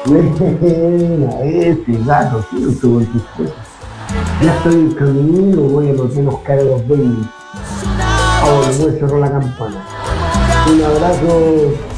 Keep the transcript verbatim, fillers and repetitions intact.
Mira, ese gato, sí, estuvo en tus cosas. Ya estoy en camino, voy a Hotel Oscar de los Bailey. Ah, bueno, no cerró la campana. Un abrazo.